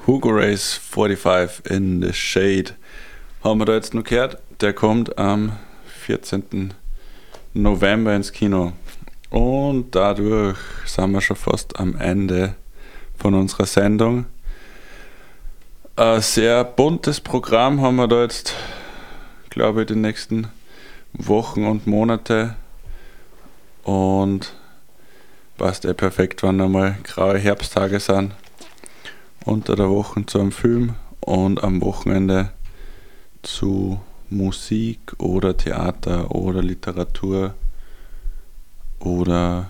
Hugo Race 45 in the Shade haben wir da jetzt noch gehört. Der kommt am 14. November ins Kino. Und dadurch sind wir schon fast am Ende von unserer Sendung. Ein sehr buntes Programm haben wir da jetzt, glaube ich, die nächsten Wochen und Monate. Und passt perfekt, wenn einmal graue Herbsttage sind. Unter der Woche zu einem Film und am Wochenende zu Musik oder Theater oder Literatur oder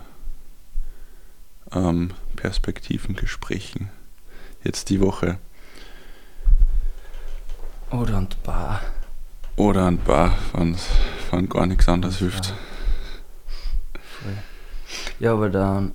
Perspektivengesprächen. Jetzt die Woche. Oder ein Bar. Oder ein Bar, wenn gar nichts anderes hilft. Voll. Ja, aber dann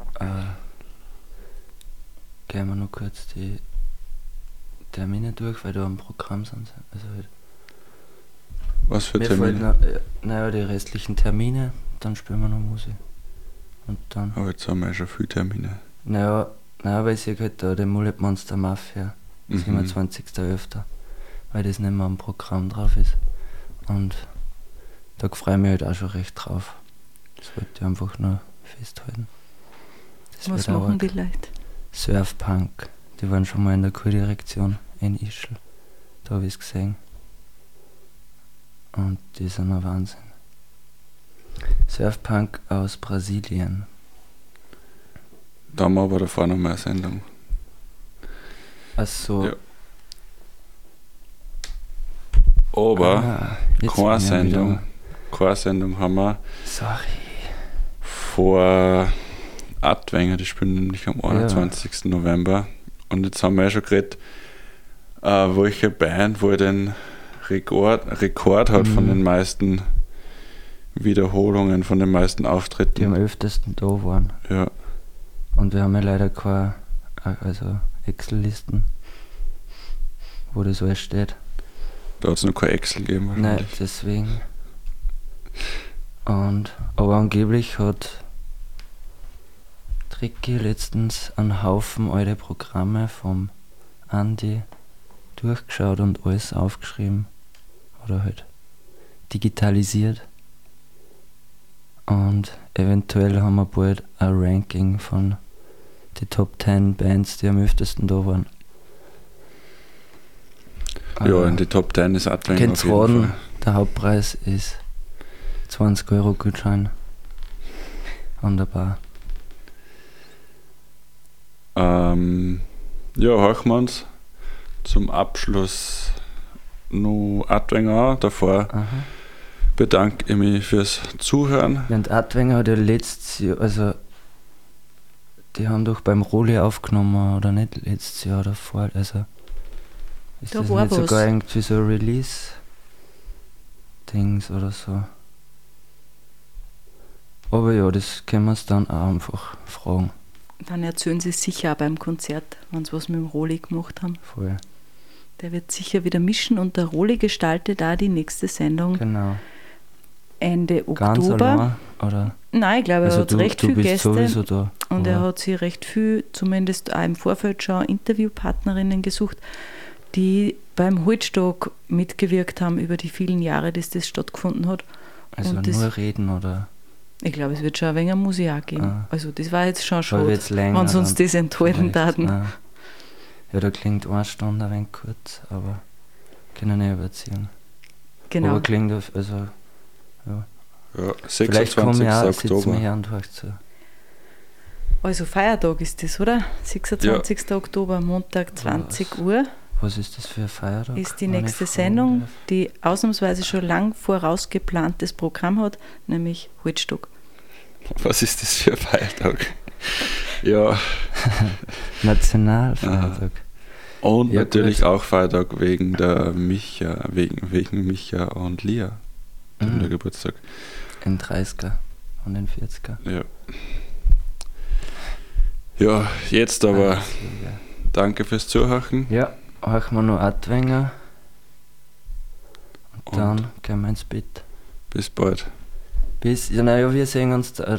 gehen wir noch kurz die Termine durch, weil da am Programm sind. Also halt was für Termine? Naja, die restlichen Termine, dann spielen wir noch Musik. Und dann. Aber jetzt haben wir ja schon viele Termine. Naja, weil ich sehe halt da den Mullet Monster Mafia, 27.11., weil das nicht mehr am Programm drauf ist. Und da freue ich mich halt auch schon recht drauf. Das wollte ich einfach nur festhalten. Das was machen die Leute? Surfpunk. Die waren schon mal in der Kurdirektion in Ischl. Da habe ich es gesehen. Und die sind ein Wahnsinn. Surfpunk aus Brasilien. Da haben wir aber davor noch mehr Sendung. Achso. Ja. Aber keine Sendung haben wir. Sorry. Vor Adwenger, die spielen nämlich am 21. November. Und jetzt haben wir ja schon geredet, welche Band wohl den Rekord hat von den meisten Wiederholungen, von den meisten Auftritten. Die am öftesten da waren. Ja. Und wir haben ja leider keine Excel-Listen, wo das alles steht. Da hat es noch kein Excel gegeben. Nein, deswegen. Aber angeblich hat Tricky letztens einen Haufen alte Programme vom Andi durchgeschaut und alles aufgeschrieben. Oder halt digitalisiert. Und eventuell haben wir bald ein Ranking von den Top 10 Bands, die am öftesten da waren. Ja, in die Top 10 ist Adwenger auf jeden Fall. Der Hauptpreis ist 20 € Gutschein an der Bar. Ja, hören wir uns zum Abschluss noch Adwenger davor. Bedanke ich mich fürs Zuhören. Ja, und Adwenger hat ja letztes Jahr, also die haben doch beim Roli aufgenommen, oder nicht letztes Jahr davor, also ist da das war nicht was. sogar irgendwie so Release-Dings oder so? Aber ja, das können wir uns dann auch einfach fragen. Dann erzählen sie es sicher auch beim Konzert, wenn sie was mit dem Roli gemacht haben. Voll. Der wird sicher wieder mischen und der Roli gestaltet da die nächste Sendung Genau. Ende Ganz Oktober. allein, oder? Nein, ich glaube, er hat recht viele Gäste Sowieso da, und oder? er hat sich recht viel, zumindest auch im Vorfeld schon Interviewpartnerinnen gesucht, die beim Holzstock mitgewirkt haben über die vielen Jahre, dass das stattgefunden hat. Also und nur reden, oder? Ich glaube, es wird schon ein wenig Musik auch geben. Also das war jetzt schon Weil schade, jetzt länger wenn sie uns dann das enthalten taten. Ja, da klingt 1 Stunde ein wenig kurz, aber können nicht überziehen. Genau. Aber klingt also, ja. Ja, Vielleicht komme 26. ich auch, sitze Oktober. mir her und höre zu. Also Feiertag ist das, oder? 26. Oktober, Montag, 20 Uhr Was ist das für ein Feiertag? ist die wenn ich nächste fragen Sendung, darf? die ausnahmsweise schon lang vorausgeplantes Programm hat, nämlich Holzstock. Was ist das für ein Feiertag? Ja. Nationalfeiertag. Und Ja, natürlich gut. auch Feiertag wegen der Micha, wegen Micha und Lia. Der Geburtstag. In 30er und in 40er. Ja. Ja, jetzt aber Ja. danke fürs Zuhören. Ja, hören wir noch Adwenger. Und Und dann gehen wir ins Bett. bis bald. Wir sehen uns